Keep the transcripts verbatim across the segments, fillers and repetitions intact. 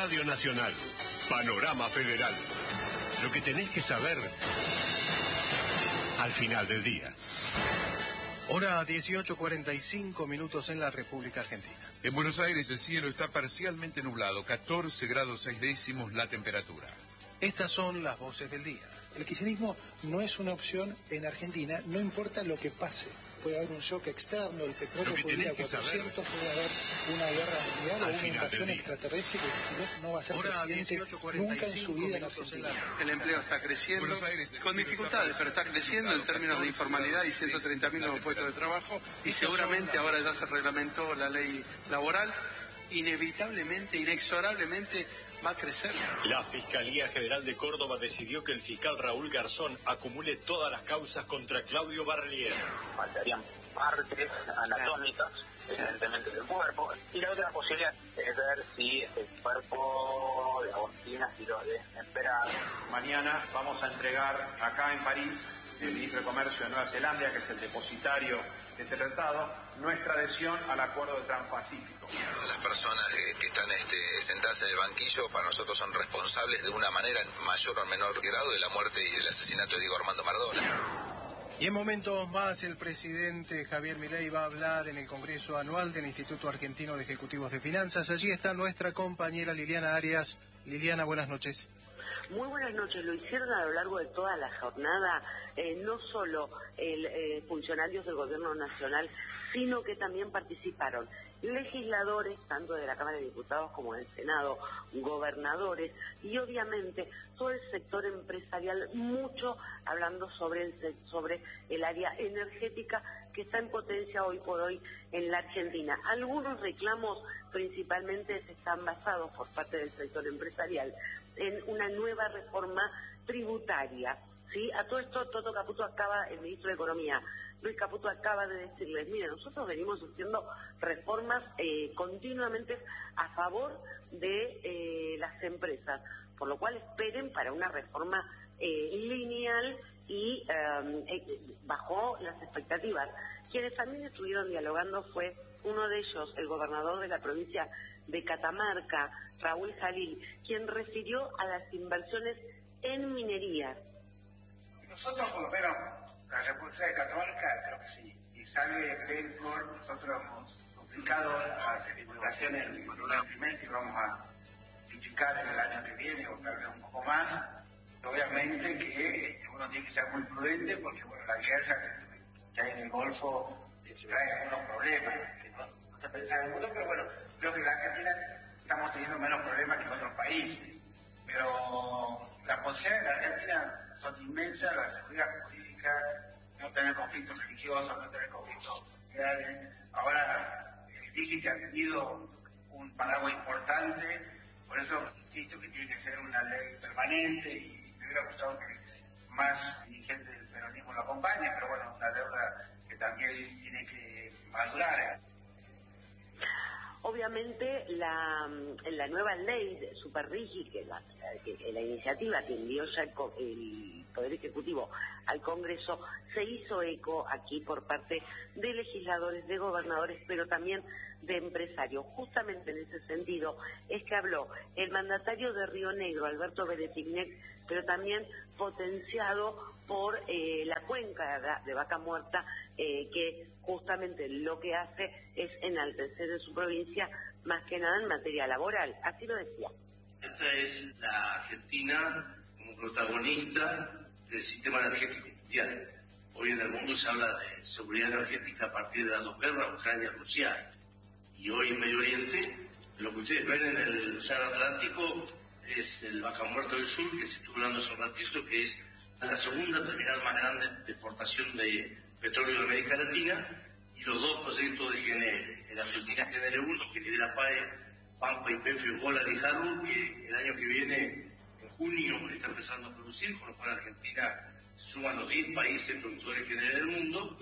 Radio Nacional, Panorama Federal. Lo que tenés que saber al final del día. Hora dieciocho cuarenta y cinco minutos en la República Argentina. En Buenos Aires el cielo está parcialmente nublado, catorce grados seis décimos la temperatura. Estas son las voces del día. El kirchnerismo no es una opción en Argentina, no importa lo que pase. Puede haber un shock externo, el petróleo puede ir a cuatrocientos, puede haber una guerra mundial o una invasión extraterrestre que si no, no va a ser presidente nunca en su vida en Argentina. El empleo está creciendo, con dificultades, pero está creciendo en términos de informalidad y ciento treinta mil nuevos puestos de trabajo, y seguramente ahora ya se reglamentó la ley laboral, inevitablemente, inexorablemente va a crecer. La Fiscalía General de Córdoba decidió que el fiscal Raúl Garzón acumule todas las causas contra Claudio Barlier. Faltarían partes anatómicas, evidentemente, del cuerpo. Y la otra posibilidad es ver si el cuerpo de Agostina ha sido desesperado. Mañana vamos a entregar acá en París, el ministro de Comercio de Nueva Zelanda, que es el depositario de este tratado, nuestra adhesión al acuerdo de Transpacífico. Las personas que, que están este, sentadas en el banquillo para nosotros son responsables de una manera mayor o menor grado de la muerte y del asesinato de Diego Armando Maradona. Y en momentos más el presidente Javier Milei va a hablar en el Congreso Anual del Instituto Argentino de Ejecutivos de Finanzas. Allí está nuestra compañera Liliana Arias. Liliana, buenas noches. Muy buenas noches. Lo hicieron a lo largo de toda la jornada, eh, no solo el, eh, funcionarios del Gobierno Nacional, sino que también participaron legisladores, tanto de la Cámara de Diputados como del Senado, gobernadores y obviamente todo el sector empresarial, mucho hablando sobre el, sobre el área energética que está en potencia hoy por hoy en la Argentina. Algunos reclamos principalmente están basados por parte del sector empresarial en una nueva reforma tributaria. ¿Sí? A todo esto, Toto Caputo acaba, el ministro de Economía, Luis Caputo acaba de decirles, miren, nosotros venimos haciendo reformas eh, continuamente a favor de eh, las empresas, por lo cual esperen para una reforma eh, lineal y eh, eh, bajó las expectativas. Quienes también estuvieron dialogando fue uno de ellos, el gobernador de la provincia de Catamarca, Raúl Jalil, quien refirió a las inversiones en minería. Nosotros, por lo menos, la República de Catamarca, creo que sí. Y sale Glencore, nosotros hemos duplicado las importaciones en el trimestre y vamos a duplicar en el año que viene o tal vez un poco más. Obviamente que uno tiene que ser muy prudente porque, bueno, la guerra que hay en el Golfo trae algunos problemas, que no, no se piensa en el mundo, pero bueno, creo que en la Argentina estamos teniendo menos problemas que en otros países. Pero las posibilidades en la Argentina son inmensas, la seguridad jurídica, no tener conflictos religiosos, no tener conflictos sociales. Ahora, el Digi que ha tenido un paraguas importante, por eso insisto que tiene que ser una ley permanente y me hubiera gustado que más dirigentes del peronismo lo acompañen, pero bueno, una deuda que también tiene que madurar. Obviamente la, la nueva ley de Superrigi, que la, que la iniciativa que envió ya el, el Poder Ejecutivo al Congreso, se hizo eco aquí por parte de legisladores, de gobernadores, pero también de empresarios. Justamente en ese sentido es que habló el mandatario de Río Negro, Alberto Beretignet, pero también potenciado por eh, la cuenca de, de Vaca Muerta, eh, que justamente lo que hace es enaltecer en su provincia más que nada en materia laboral. Así lo decía. Esta es la Argentina como protagonista del sistema energético mundial. Hoy en el mundo se habla de seguridad energética a partir de las dos guerras, Ucrania y Rusia. Y hoy en Medio Oriente, lo que ustedes ven en el Océano Atlántico es el Vaca Muerta del Sur, que se estuvo hablando hace un ratito, que es la segunda terminal más grande de exportación de petróleo de América Latina, y los dos proyectos de G N L. El Argentina G N L uno, que lidera P A E, Pampa, YPF, Golar y Haru, que el año que viene, en junio, está empezando a producir, con lo cual Argentina se suman los diez países productores G N L del mundo.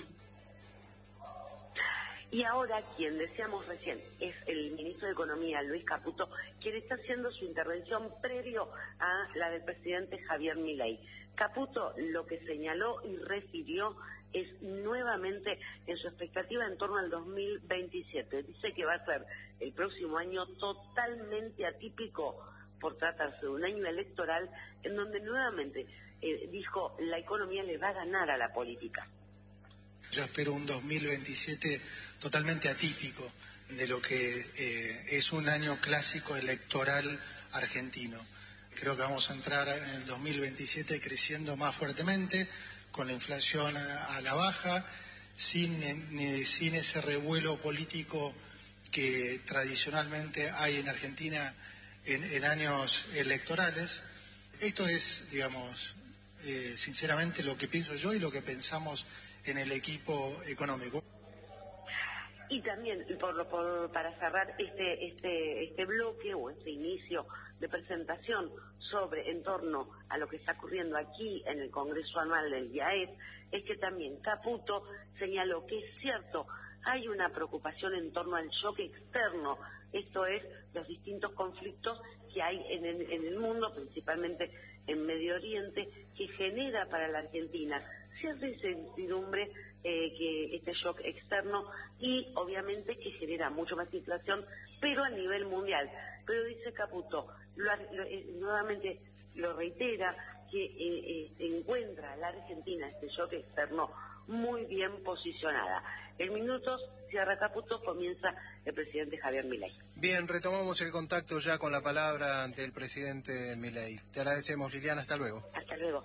Y ahora, quien decíamos recién, es el ministro de Economía, Luis Caputo, quien está haciendo su intervención previo a la del presidente Javier Milei. Caputo lo que señaló y refirió es nuevamente en su expectativa en torno al dos mil veintisiete. Dice que va a ser el próximo año totalmente atípico por tratarse de un año electoral en donde nuevamente eh, dijo la economía le va a ganar a la política. Yo espero un dos mil veintisiete totalmente atípico de lo que eh, es un año clásico electoral argentino. Creo que vamos a entrar en el dos mil veintisiete creciendo más fuertemente, con la inflación a, a la baja, sin, ni, sin ese revuelo político que tradicionalmente hay en Argentina en, en años electorales. Esto es, digamos, eh, sinceramente lo que pienso yo y lo que pensamos en el equipo económico. Y también, por, por, para cerrar este, este, este bloque o este inicio de presentación sobre en torno a lo que está ocurriendo aquí en el Congreso Anual del I A E P, es que también Caputo señaló que es cierto, hay una preocupación en torno al shock externo, esto es, los distintos conflictos que hay en el, en el mundo, principalmente en Medio Oriente, que genera para la Argentina cierta incertidumbre, eh, que este shock externo, y obviamente que genera mucho más inflación, pero a nivel mundial. Pero dice Caputo, lo, lo, eh, nuevamente lo reitera, que eh, eh, encuentra a la Argentina este shock externo muy bien posicionada. En minutos, cierra Caputo, comienza el presidente Javier Milei. Bien, retomamos el contacto ya con la palabra del presidente Milei. Te agradecemos, Liliana, hasta luego. Hasta luego.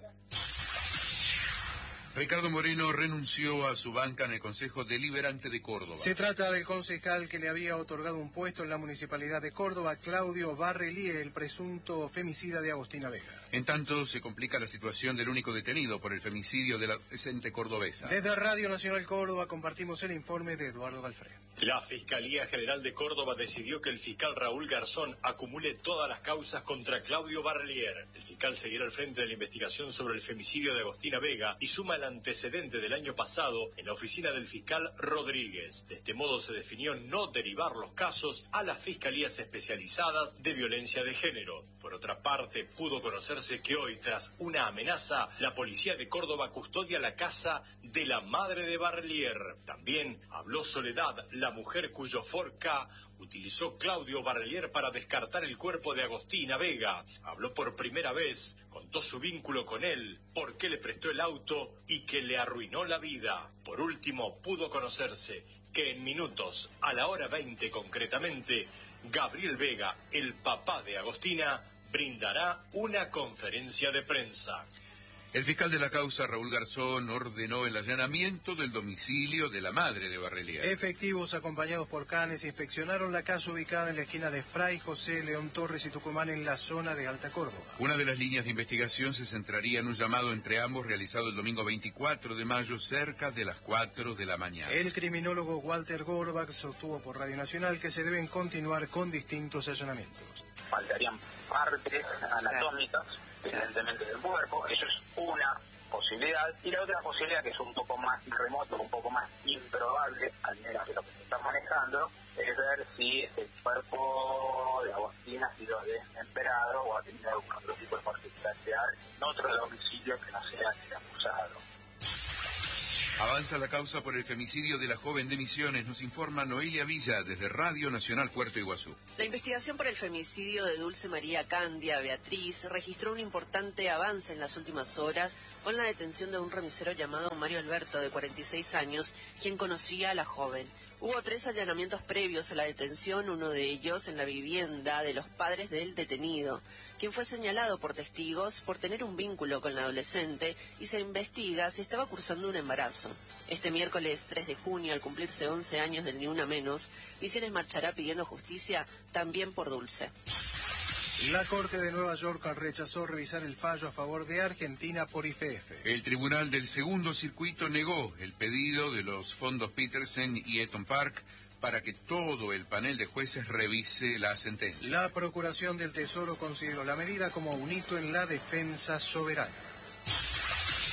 Ricardo Moreno renunció a su banca en el Consejo Deliberante de Córdoba. Se trata del concejal que le había otorgado un puesto en la Municipalidad de Córdoba, Claudio Barrelie, el presunto femicida de Agostina Vega. En tanto, se complica la situación del único detenido por el femicidio de la adolescente cordobesa. Desde Radio Nacional Córdoba compartimos el informe de Eduardo Galfré. La Fiscalía General de Córdoba decidió que el fiscal Raúl Garzón acumule todas las causas contra Claudio Barrelier. El fiscal seguirá al frente de la investigación sobre el femicidio de Agostina Vega y suma el antecedente del año pasado en la oficina del fiscal Rodríguez. De este modo se definió no derivar los casos a las fiscalías especializadas de violencia de género. Por otra parte, pudo conocerse que hoy, tras una amenaza, la policía de Córdoba custodia la casa de la madre de Barrelier. También habló Soledad, la mujer cuyo Ford Ka utilizó Claudio Barrelier para descartar el cuerpo de Agostina Vega. Habló por primera vez, contó su vínculo con él, por qué le prestó el auto y que le arruinó la vida. Por último, pudo conocerse que en minutos, a la hora veinte concretamente, Gabriel Vega, el papá de Agostina, brindará una conferencia de prensa. El fiscal de la causa, Raúl Garzón, ordenó el allanamiento del domicilio de la madre de Barrelier. Efectivos acompañados por canes inspeccionaron la casa ubicada en la esquina de Fray José León Torres y Tucumán, en la zona de Alta Córdoba. Una de las líneas de investigación se centraría en un llamado entre ambos realizado el domingo veinticuatro de mayo cerca de las cuatro de la mañana. El criminólogo Walter Gorbach sostuvo por Radio Nacional que se deben continuar con distintos allanamientos. Faltarían partes anatómicas, evidentemente, del cuerpo. Eso es una posibilidad. Y la otra posibilidad, que es un poco más remoto, un poco más improbable, al menos de lo que se está manejando, es ver si el cuerpo de Agostina ha sido desmembrado o ha tenido algún otro tipo de particularidad en otro domicilio que no sea el acusado. Avanza la causa por el femicidio de la joven de Misiones, nos informa Noelia Villa desde Radio Nacional Puerto Iguazú. La investigación por el femicidio de Dulce María Candia Beatriz registró un importante avance en las últimas horas con la detención de un remisero llamado Mario Alberto, de cuarenta y seis años, quien conocía a la joven. Hubo tres allanamientos previos a la detención, uno de ellos en la vivienda de los padres del detenido, quien fue señalado por testigos por tener un vínculo con la adolescente y se investiga si estaba cursando un embarazo. Este miércoles tres de junio, al cumplirse once años del Ni Una Menos, Misiones marchará pidiendo justicia también por Dulce. La Corte de Nueva York rechazó revisar el fallo a favor de Argentina por I F F. El Tribunal del Segundo Circuito negó el pedido de los fondos Petersen y Eton Park para que todo el panel de jueces revise la sentencia. La Procuración del Tesoro consideró la medida como un hito en la defensa soberana.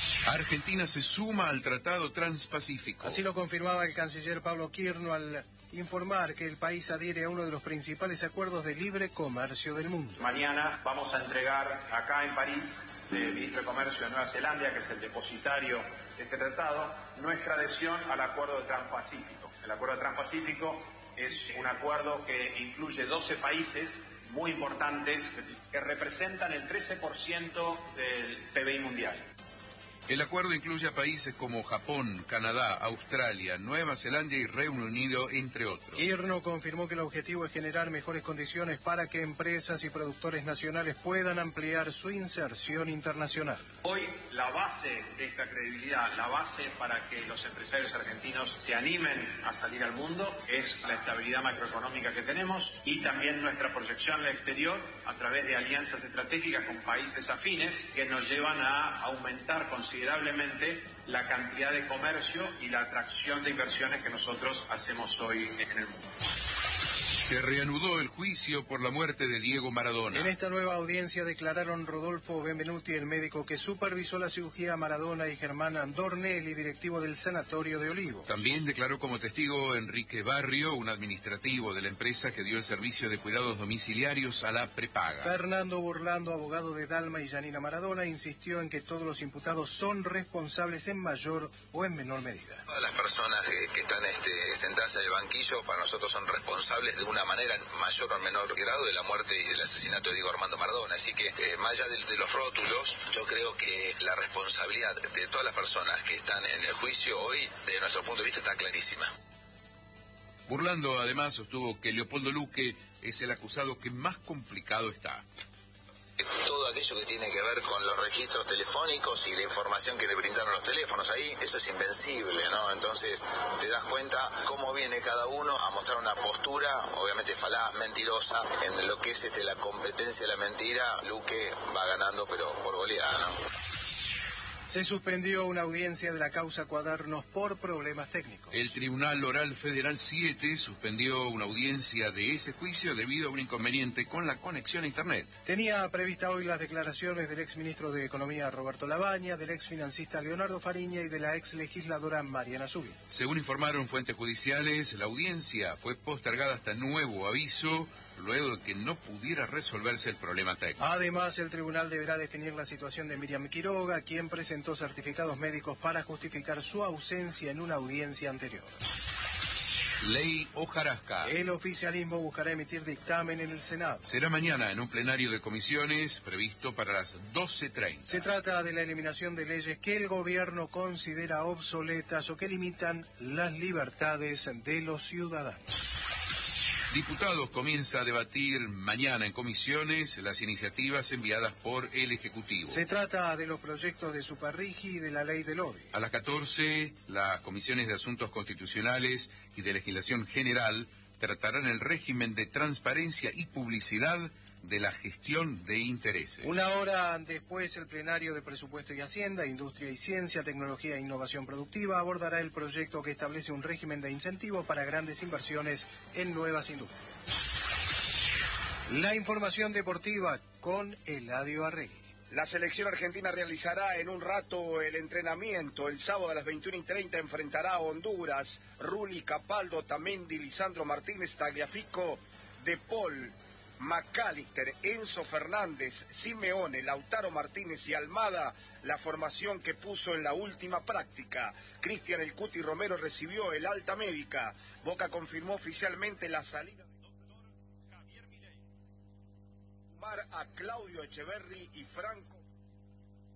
Argentina se suma al Tratado Transpacífico. Así lo confirmaba el canciller Pablo Quirno al informar que el país adhiere a uno de los principales acuerdos de libre comercio del mundo. Mañana vamos a entregar acá en París, del Ministro de Comercio de Nueva Zelanda, que es el depositario de este tratado, nuestra adhesión al Acuerdo de Transpacífico. El Acuerdo de Transpacífico es un acuerdo que incluye doce países muy importantes que representan el trece por ciento del P B I mundial. El acuerdo incluye a países como Japón, Canadá, Australia, Nueva Zelanda y Reino Unido, entre otros. IRNO confirmó que el objetivo es generar mejores condiciones para que empresas y productores nacionales puedan ampliar su inserción internacional. Hoy la base de esta credibilidad, la base para que los empresarios argentinos se animen a salir al mundo es la estabilidad macroeconómica que tenemos y también nuestra proyección al exterior a través de alianzas estratégicas con países afines que nos llevan a aumentar considerablemente considerablemente la cantidad de comercio y la atracción de inversiones que nosotros hacemos hoy en el mundo. Se reanudó el juicio por la muerte de Diego Maradona. En esta nueva audiencia declararon Rodolfo Benvenuti, el médico que supervisó la cirugía a Maradona, y Germán Andornelli, directivo del Sanatorio de Olivos. También declaró como testigo Enrique Barrio, un administrativo de la empresa que dio el servicio de cuidados domiciliarios a la prepaga. Fernando Burlando, abogado de Dalma y Yanina Maradona, insistió en que todos los imputados son responsables en mayor o en menor medida. Todas las personas que, que están este, sentadas en el banquillo para nosotros son responsables de una manera en mayor o menor grado de la muerte y del asesinato de Diego Armando Maradona. Así que, eh, más allá de, de los rótulos, yo creo que la responsabilidad de todas las personas que están en el juicio hoy, desde nuestro punto de vista, está clarísima. Burlando además sostuvo que Leopoldo Luque es el acusado que más complicado está. Todo aquello que tiene que ver con los registros telefónicos y la información que le brindaron los teléfonos ahí, eso es invencible, ¿no? Entonces te das cuenta cómo viene cada uno a mostrar una postura, obviamente falaz, mentirosa, en lo que es este, la competencia de la mentira. Luque va ganando, pero por goleada, ¿no? Se suspendió una audiencia de la causa Cuadernos por problemas técnicos. El Tribunal Oral Federal siete suspendió una audiencia de ese juicio debido a un inconveniente con la conexión a Internet. Tenía prevista hoy las declaraciones del exministro de Economía Roberto Labaña, del exfinancista Leonardo Fariña y de la exlegisladora Mariana Zubiri. Según informaron fuentes judiciales, la audiencia fue postergada hasta nuevo aviso, luego de que no pudiera resolverse el problema técnico. Además, el tribunal deberá definir la situación de Miriam Quiroga, quien presentó certificados médicos para justificar su ausencia en una audiencia anterior. Ley hojarasca. El oficialismo buscará emitir dictamen en el Senado. Será mañana en un plenario de comisiones previsto para las doce treinta. Se trata de la eliminación de leyes que el gobierno considera obsoletas o que limitan las libertades de los ciudadanos. Diputados comienza a debatir mañana en comisiones las iniciativas enviadas por el Ejecutivo. Se trata de los proyectos de Superrigi y de la ley del lobby. A las catorce, las comisiones de Asuntos Constitucionales y de Legislación General tratarán el régimen de transparencia y publicidad de la gestión de intereses. Una hora después, el plenario de Presupuesto y Hacienda, Industria y Ciencia, Tecnología e Innovación Productiva abordará el proyecto que establece un régimen de incentivo para grandes inversiones en nuevas industrias. La información deportiva con Eladio Arregui. La selección argentina realizará en un rato el entrenamiento. El sábado a las veintiuna y treinta enfrentará a Honduras. Rulli, Capaldo, Tamendi, Lisandro Martínez, Tagliafico, De Paul, McAllister, Enzo Fernández, Simeone, Lautaro Martínez y Almada, la formación que puso en la última práctica. Cristian El Cuti Romero recibió el alta médica. Boca confirmó oficialmente la salida del doctor Javier Milei. Sumar a Claudio Echeverri y Franco